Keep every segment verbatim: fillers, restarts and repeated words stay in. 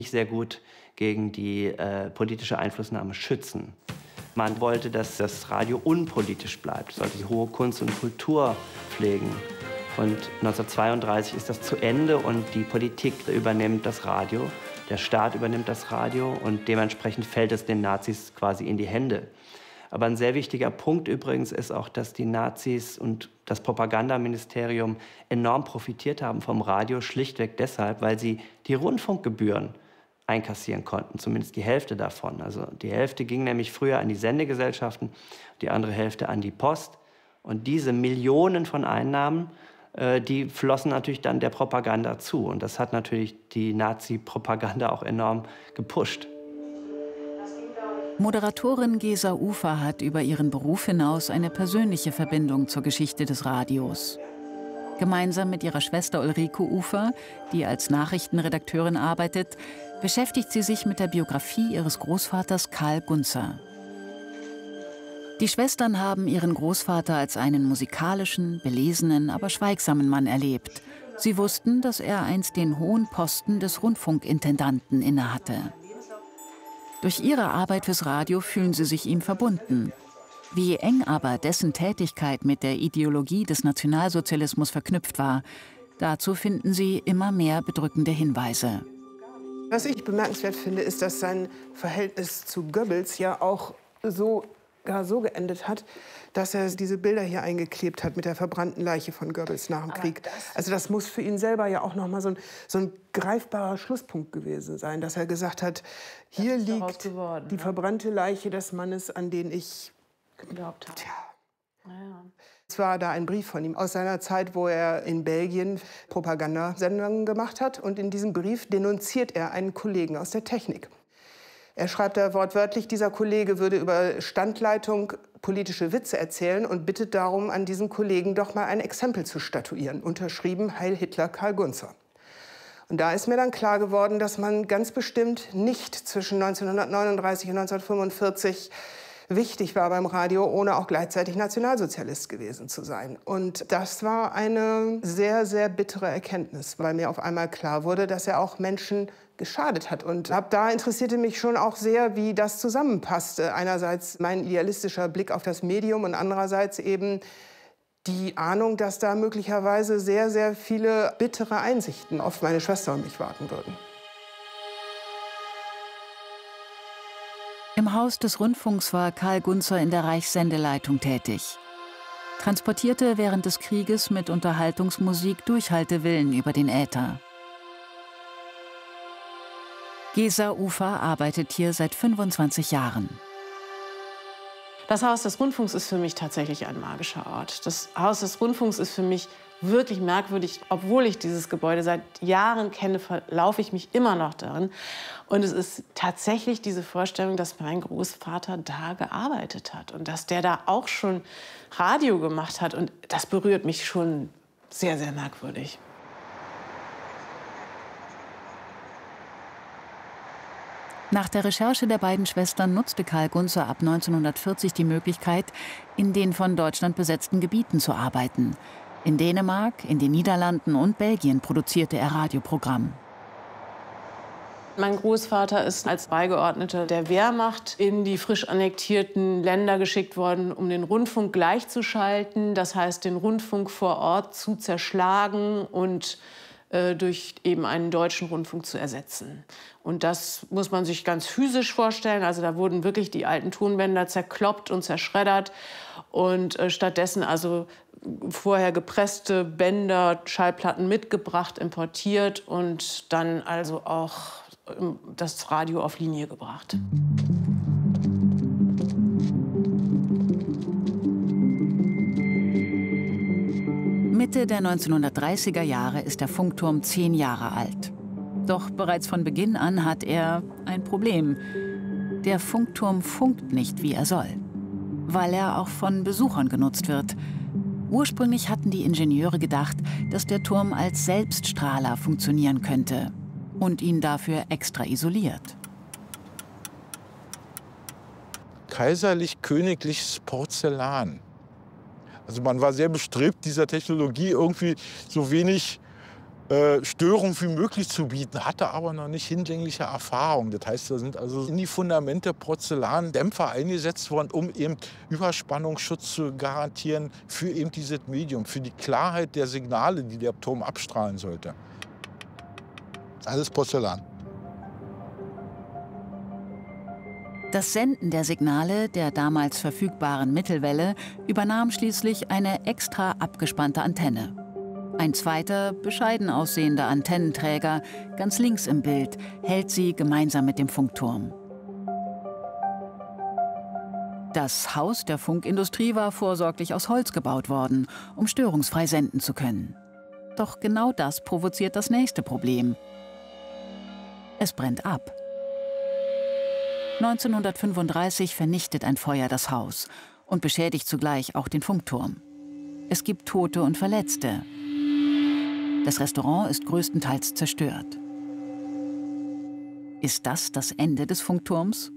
sehr gut gegen die äh, politische Einflussnahme schützen. Man wollte, dass das Radio unpolitisch bleibt, sollte die hohe Kunst und Kultur pflegen. Und neunzehnhundertzweiunddreißig ist das zu Ende und die Politik übernimmt das Radio, der Staat übernimmt das Radio und dementsprechend fällt es den Nazis quasi in die Hände. Aber ein sehr wichtiger Punkt übrigens ist auch, dass die Nazis und das Propagandaministerium enorm profitiert haben vom Radio, schlichtweg deshalb, weil sie die Rundfunkgebühren einkassieren konnten, zumindest die Hälfte davon. Also die Hälfte ging nämlich früher an die Sendegesellschaften, die andere Hälfte an die Post. Und diese Millionen von Einnahmen, äh, die flossen natürlich dann der Propaganda zu. Und das hat natürlich die Nazi-Propaganda auch enorm gepusht. Moderatorin Gesa Ufer hat über ihren Beruf hinaus eine persönliche Verbindung zur Geschichte des Radios. Gemeinsam mit ihrer Schwester Ulrike Ufer, die als Nachrichtenredakteurin arbeitet, beschäftigt sie sich mit der Biografie ihres Großvaters Karl Gunzer. Die Schwestern haben ihren Großvater als einen musikalischen, belesenen, aber schweigsamen Mann erlebt. Sie wussten, dass er einst den hohen Posten des Rundfunkintendanten innehatte. Durch ihre Arbeit fürs Radio fühlen sie sich ihm verbunden. Wie eng aber dessen Tätigkeit mit der Ideologie des Nationalsozialismus verknüpft war, dazu finden sie immer mehr bedrückende Hinweise. Was ich bemerkenswert finde, ist, dass sein Verhältnis zu Goebbels ja auch so, gar so geendet hat, dass er diese Bilder hier eingeklebt hat mit der verbrannten Leiche von Goebbels nach dem Krieg. Das also das muss für ihn selber ja auch noch mal so ein, so ein greifbarer Schlusspunkt gewesen sein, dass er gesagt hat, hier liegt geworden, die ne? verbrannte Leiche des Mannes, an den ich geglaubt habe. Tja. Ja. Es war da ein Brief von ihm aus seiner Zeit, wo er in Belgien Propagandasendungen gemacht hat. Und in diesem Brief denunziert er einen Kollegen aus der Technik. Er schreibt da wortwörtlich, dieser Kollege würde über Standleitung politische Witze erzählen und bittet darum, an diesem Kollegen doch mal ein Exempel zu statuieren. Unterschrieben Heil Hitler Karl Gunzer. Und da ist mir dann klar geworden, dass man ganz bestimmt nicht zwischen neunzehnhundertneununddreißig und neunzehnhundertfünfundvierzig wichtig war beim Radio, ohne auch gleichzeitig Nationalsozialist gewesen zu sein. Und das war eine sehr, sehr bittere Erkenntnis, weil mir auf einmal klar wurde, dass er auch Menschen geschadet hat. Und ab da interessierte mich schon auch sehr, wie das zusammenpasste. Einerseits mein idealistischer Blick auf das Medium und andererseits eben die Ahnung, dass da möglicherweise sehr, sehr viele bittere Einsichten auf meine Schwester und mich warten würden. Im Haus des Rundfunks war Karl Gunzer in der Reichssendeleitung tätig. Transportierte während des Krieges mit Unterhaltungsmusik Durchhaltewillen über den Äther. Gesa Ufer arbeitet hier seit fünfundzwanzig Jahren. Das Haus des Rundfunks ist für mich tatsächlich ein magischer Ort. Das Haus des Rundfunks ist für mich wirklich merkwürdig. Obwohl ich dieses Gebäude seit Jahren kenne, verlaufe ich mich immer noch darin. Und es ist tatsächlich diese Vorstellung, dass mein Großvater da gearbeitet hat und dass der da auch schon Radio gemacht hat. Und das berührt mich schon sehr, sehr merkwürdig. Nach der Recherche der beiden Schwestern nutzte Karl Gunzer ab neunzehnhundertvierzig die Möglichkeit, in den von Deutschland besetzten Gebieten zu arbeiten. In Dänemark, in den Niederlanden und Belgien produzierte er Radioprogramm. Mein Großvater ist als Beigeordneter der Wehrmacht in die frisch annektierten Länder geschickt worden, um den Rundfunk gleichzuschalten. Das heißt, den Rundfunk vor Ort zu zerschlagen und äh, durch eben einen deutschen Rundfunk zu ersetzen. Und das muss man sich ganz physisch vorstellen. Also da wurden wirklich die alten Tonbänder zerkloppt und zerschreddert. Und äh, stattdessen also vorher gepresste Bänder, Schallplatten mitgebracht, importiert und dann also auch äh, das Radio auf Linie gebracht. Mitte der neunzehnhundertdreißiger Jahre ist der Funkturm zehn Jahre alt. Doch bereits von Beginn an hat er ein Problem. Der Funkturm funkt nicht, wie er soll, weil er auch von Besuchern genutzt wird. Ursprünglich hatten die Ingenieure gedacht, dass der Turm als Selbststrahler funktionieren könnte und ihn dafür extra isoliert. Kaiserlich-königliches Porzellan. Also man war sehr bestrebt, dieser Technologie irgendwie so wenig äh, Störung wie möglich zu bieten, hatte aber noch nicht hinlängliche Erfahrung. Das heißt, da sind also in die Fundamente Porzellandämpfer eingesetzt worden, um eben Überspannungsschutz zu garantieren für eben dieses Medium, für die Klarheit der Signale, die der Turm abstrahlen sollte. Alles Porzellan. Das Senden der Signale der damals verfügbaren Mittelwelle übernahm schließlich eine extra abgespannte Antenne. Ein zweiter, bescheiden aussehender Antennenträger, ganz links im Bild, hält sie gemeinsam mit dem Funkturm. Das Haus der Funkindustrie war vorsorglich aus Holz gebaut worden, um störungsfrei senden zu können. Doch genau das provoziert das nächste Problem. Es brennt ab. neunzehnhundertfünfunddreißig vernichtet ein Feuer das Haus und beschädigt zugleich auch den Funkturm. Es gibt Tote und Verletzte. Das Restaurant ist größtenteils zerstört. Ist das das Ende des Funkturms?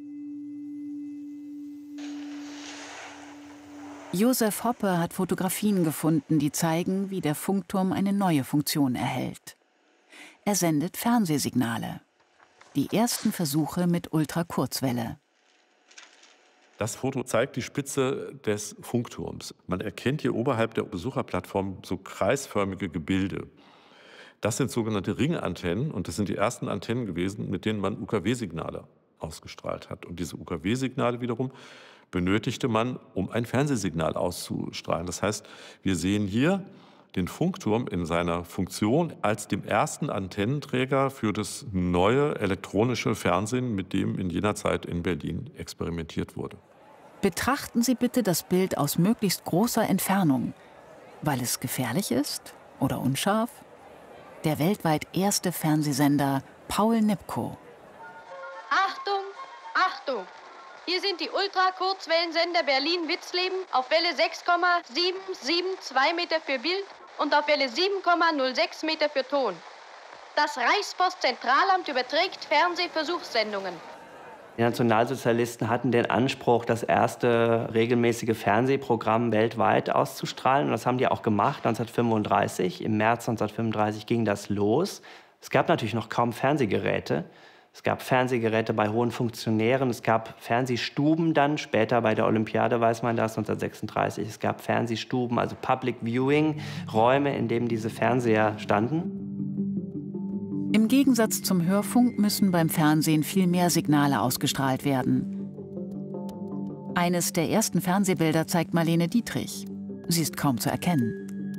Josef Hoppe hat Fotografien gefunden, die zeigen, wie der Funkturm eine neue Funktion erhält. Er sendet Fernsehsignale. Die ersten Versuche mit Ultrakurzwelle. Das Foto zeigt die Spitze des Funkturms. Man erkennt hier oberhalb der Besucherplattform so kreisförmige Gebilde. Das sind sogenannte Ringantennen und das sind die ersten Antennen gewesen, mit denen man U K W-Signale ausgestrahlt hat. Und diese U K W-Signale wiederum benötigte man, um ein Fernsehsignal auszustrahlen. Das heißt, wir sehen hier den Funkturm in seiner Funktion als dem ersten Antennenträger für das neue elektronische Fernsehen, mit dem in jener Zeit in Berlin experimentiert wurde. Betrachten Sie bitte das Bild aus möglichst großer Entfernung, weil es gefährlich ist oder unscharf. Der weltweit erste Fernsehsender Paul Nipkow. Achtung, Achtung! Hier sind die Ultrakurzwellensender Berlin-Witzleben auf Welle sechs Komma sieben sieben zwei Meter für Bild und auf Welle sieben Komma null sechs Meter für Ton. Das Reichspostzentralamt überträgt Fernsehversuchssendungen. Die Nationalsozialisten hatten den Anspruch, das erste regelmäßige Fernsehprogramm weltweit auszustrahlen. Und das haben die auch gemacht, neunzehnhundertfünfunddreißig. Im März neunzehnhundertfünfunddreißig ging das los. Es gab natürlich noch kaum Fernsehgeräte. Es gab Fernsehgeräte bei hohen Funktionären, es gab Fernsehstuben dann, später bei der Olympiade weiß man das, neunzehnhundertsechsunddreißig. Es gab Fernsehstuben, also Public Viewing, Räume, in denen diese Fernseher standen. Im Gegensatz zum Hörfunk müssen beim Fernsehen viel mehr Signale ausgestrahlt werden. Eines der ersten Fernsehbilder zeigt Marlene Dietrich. Sie ist kaum zu erkennen.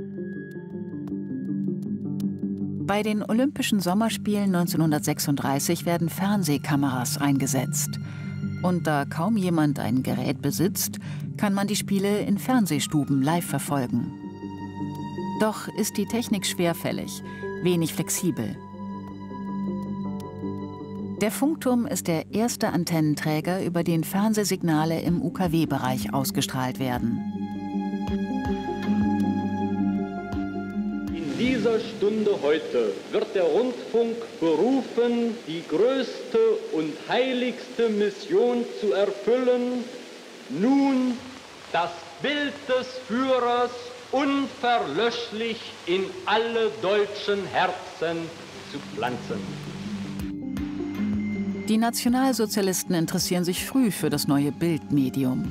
Bei den Olympischen Sommerspielen neunzehnhundertsechsunddreißig werden Fernsehkameras eingesetzt. Und da kaum jemand ein Gerät besitzt, kann man die Spiele in Fernsehstuben live verfolgen. Doch ist die Technik schwerfällig, wenig flexibel. Der Funkturm ist der erste Antennenträger, über den Fernsehsignale im U K W-Bereich ausgestrahlt werden. In dieser Stunde heute wird der Rundfunk berufen, die größte und heiligste Mission zu erfüllen, nun das Bild des Führers unverlöschlich in alle deutschen Herzen zu pflanzen. Die Nationalsozialisten interessieren sich früh für das neue Bildmedium.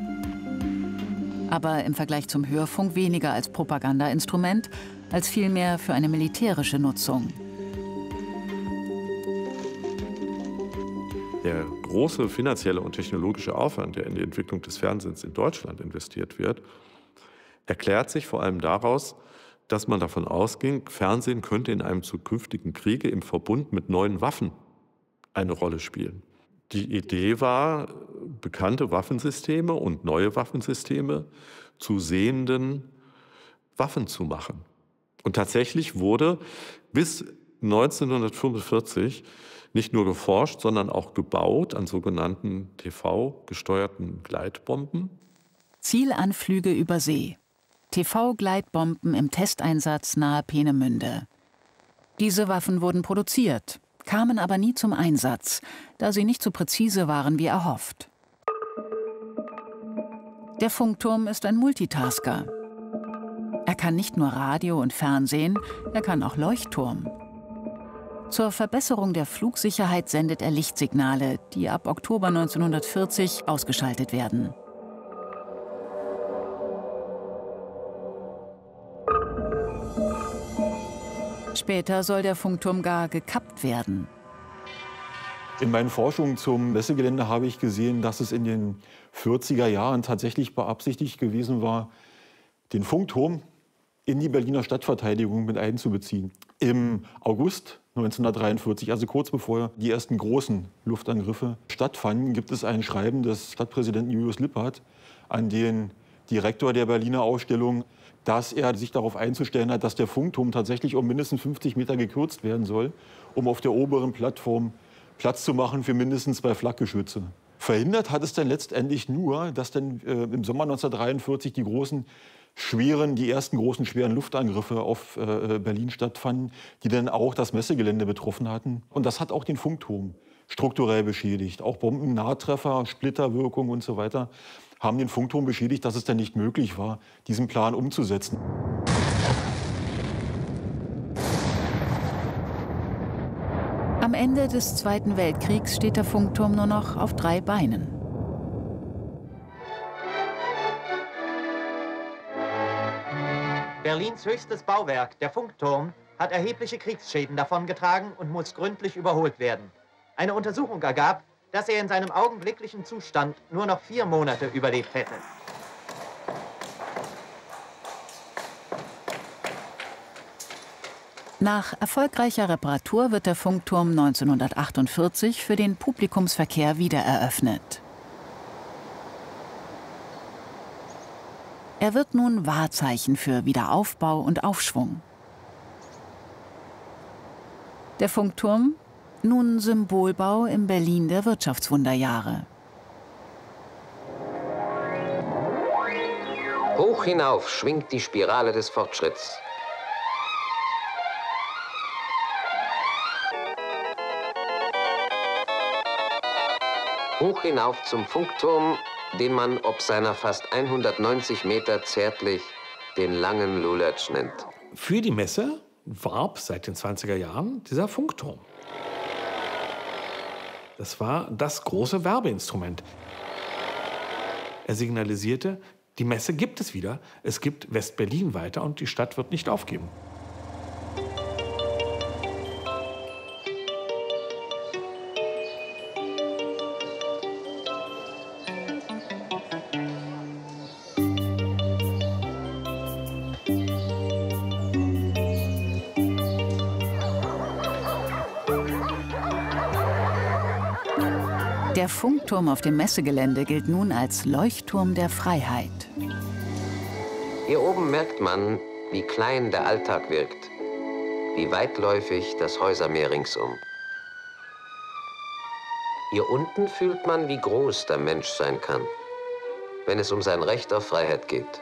Aber im Vergleich zum Hörfunk weniger als Propagandainstrument, als vielmehr für eine militärische Nutzung. Der große finanzielle und technologische Aufwand, der in die Entwicklung des Fernsehens in Deutschland investiert wird, erklärt sich vor allem daraus, dass man davon ausging, Fernsehen könnte in einem zukünftigen Kriege im Verbund mit neuen Waffen eine Rolle spielen. Die Idee war, bekannte Waffensysteme und neue Waffensysteme zu sehenden Waffen zu machen. Und tatsächlich wurde bis neunzehnhundertfünfundvierzig nicht nur geforscht, sondern auch gebaut an sogenannten T V-gesteuerten Gleitbomben. Zielanflüge über See. T V-Gleitbomben im Testeinsatz nahe Peenemünde. Diese Waffen wurden produziert, kamen aber nie zum Einsatz, da sie nicht so präzise waren wie erhofft. Der Funkturm ist ein Multitasker. Er kann nicht nur Radio und Fernsehen, er kann auch Leuchtturm. Zur Verbesserung der Flugsicherheit sendet er Lichtsignale, die ab Oktober neunzehnhundertvierzig ausgeschaltet werden. Später soll der Funkturm gar gekappt werden. In meinen Forschungen zum Messegelände habe ich gesehen, dass es in den vierziger Jahren tatsächlich beabsichtigt gewesen war, den Funkturm in die Berliner Stadtverteidigung mit einzubeziehen. Im August neunzehnhundertdreiundvierzig, also kurz bevor die ersten großen Luftangriffe stattfanden, gibt es ein Schreiben des Stadtpräsidenten Julius Lippert an den Direktor der Berliner Ausstellung, dass er sich darauf einzustellen hat, dass der Funkturm tatsächlich um mindestens fünfzig Meter gekürzt werden soll, um auf der oberen Plattform Platz zu machen für mindestens zwei Flakgeschütze. Verhindert hat es dann letztendlich nur, dass dann äh, im Sommer neunzehnhundertdreiundvierzig die großen schweren, die ersten großen schweren Luftangriffe auf äh, Berlin stattfanden, die dann auch das Messegelände betroffen hatten. Und das hat auch den Funkturm strukturell beschädigt. Auch Bomben, Nahtreffer, Splitterwirkung und so weiter haben den Funkturm beschädigt, dass es dann nicht möglich war, diesen Plan umzusetzen. Am Ende des Zweiten Weltkriegs steht der Funkturm nur noch auf drei Beinen. Berlins höchstes Bauwerk, der Funkturm, hat erhebliche Kriegsschäden davongetragen und muss gründlich überholt werden. Eine Untersuchung ergab, dass er in seinem augenblicklichen Zustand nur noch vier Monate überlebt hätte. Nach erfolgreicher Reparatur wird der Funkturm neunzehnhundertachtundvierzig für den Publikumsverkehr wiedereröffnet. Er wird nun Wahrzeichen für Wiederaufbau und Aufschwung. Der Funkturm, nun Symbolbau im Berlin der Wirtschaftswunderjahre. Hoch hinauf schwingt die Spirale des Fortschritts. Hoch hinauf zum Funkturm, den man ob seiner fast hundertneunzig Meter zärtlich den langen Lulatsch nennt. Für die Messe warb seit den zwanziger Jahren dieser Funkturm. Das war das große Werbeinstrument. Er signalisierte, die Messe gibt es wieder, es gibt West-Berlin weiter und die Stadt wird nicht aufgeben. Der Funkturm auf dem Messegelände gilt nun als Leuchtturm der Freiheit. Hier oben merkt man, wie klein der Alltag wirkt, wie weitläufig das Häusermeer ringsum. Hier unten fühlt man, wie groß der Mensch sein kann, wenn es um sein Recht auf Freiheit geht.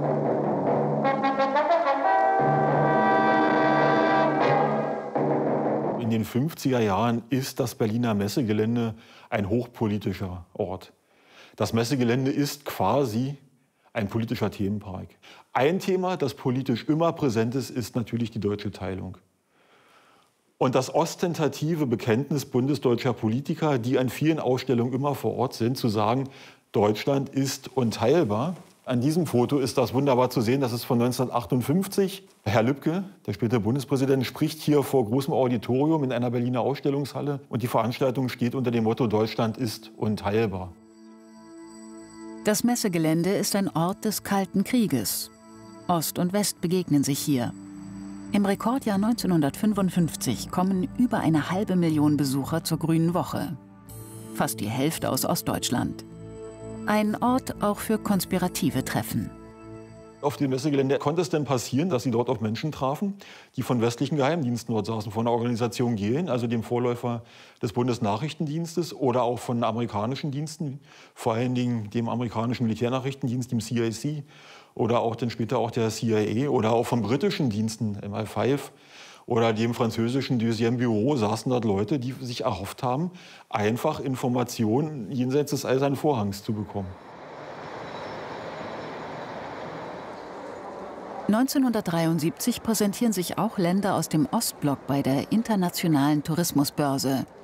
In den fünfziger Jahren ist das Berliner Messegelände ein hochpolitischer Ort. Das Messegelände ist quasi ein politischer Themenpark. Ein Thema, das politisch immer präsent ist, ist natürlich die deutsche Teilung. Und das ostentative Bekenntnis bundesdeutscher Politiker, die an vielen Ausstellungen immer vor Ort sind, zu sagen, Deutschland ist unteilbar. An diesem Foto ist das wunderbar zu sehen, das ist von neunzehnhundertachtundfünfzig. Herr Lübke, der spätere Bundespräsident, spricht hier vor großem Auditorium in einer Berliner Ausstellungshalle. Und die Veranstaltung steht unter dem Motto, Deutschland ist unteilbar. Das Messegelände ist ein Ort des Kalten Krieges. Ost und West begegnen sich hier. Im Rekordjahr neunzehnhundertfünfundfünfzig kommen über eine halbe Million Besucher zur Grünen Woche. Fast die Hälfte aus Ostdeutschland. Ein Ort auch für konspirative Treffen. Auf dem Messegelände konnte es denn passieren, dass Sie dort auf Menschen trafen, die von westlichen Geheimdiensten dort saßen, von der Organisation G E N, also dem Vorläufer des Bundesnachrichtendienstes, oder auch von amerikanischen Diensten, vor allen Dingen dem amerikanischen Militärnachrichtendienst, dem C I C, oder auch dann später auch der C I A, oder auch von britischen Diensten, M I fünf, oder dem französischen Deuxième Bureau, saßen dort Leute, die sich erhofft haben, einfach Informationen jenseits des Eisernen Vorhangs zu bekommen. neunzehnhundertdreiundsiebzig präsentieren sich auch Länder aus dem Ostblock bei der Internationalen Tourismusbörse.